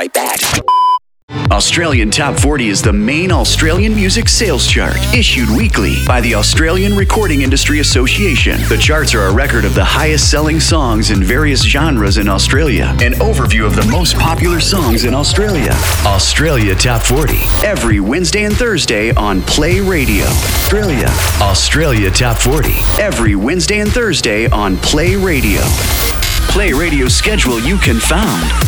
right back. Australian Top 40 is the main Australian music sales chart, issued weekly by the Australian Recording Industry Association. The charts are a record of the highest-selling songs in various genres in Australia, an overview of the most popular songs in Australia. Australia Top 40, every Wednesday and Thursday on Play Radio. Australia Top 40, every Wednesday and Thursday on Play Radio. Play Radio's schedule you can found